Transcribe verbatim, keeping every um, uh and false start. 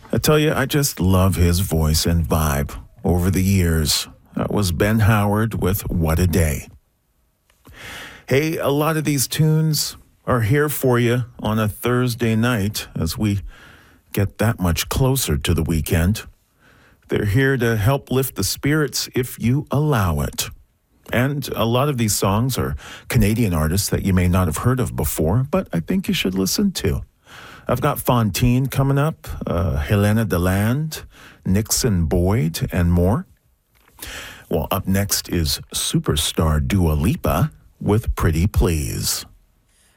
I tell you, I just love his voice and vibe over the years. That was Ben Howard with What a Day. Hey, a lot of these tunes are here for you on a Thursday night as we get that much closer to the weekend. They're here to help lift the spirits if you allow it. And a lot of these songs are Canadian artists that you may not have heard of before, but I think you should listen to. I've got Fontaine coming up, uh, Helena DeLand, Nixon Boyd, and more. Well, up next is superstar Dua Lipa with Pretty Please.